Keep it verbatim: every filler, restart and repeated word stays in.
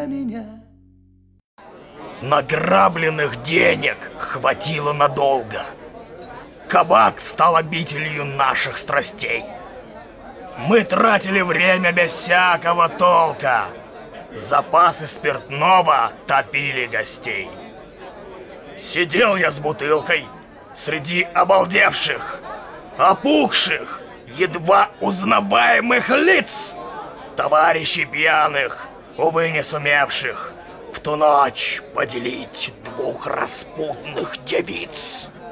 меня. Награбленных денег хватило надолго. Кабак стал обителью наших страстей. Мы тратили время без всякого толка. Запасы спиртного топили гостей. Сидел я с бутылкой среди обалдевших, опухших, едва узнаваемых лиц, товарищей пьяных, увы, не сумевших в ту ночь поделить двух распутных девиц.